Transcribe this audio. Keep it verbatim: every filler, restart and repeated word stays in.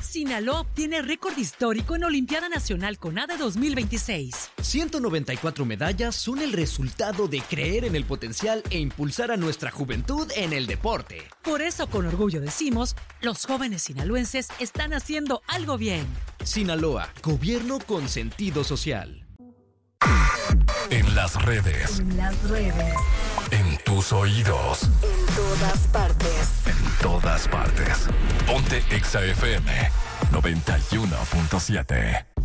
Sinaloa obtiene récord histórico en Olimpiada Nacional CONADE dos mil veintiséis. ciento noventa y cuatro medallas son el resultado de creer en el potencial e impulsar a nuestra juventud en el deporte. Por eso, con orgullo decimos, los jóvenes sinaloenses están haciendo algo bien. Sinaloa, gobierno con sentido social. En las redes. En las redes. En tus oídos. En todas partes. En todas partes. Ponte Exa F M noventa y uno punto siete.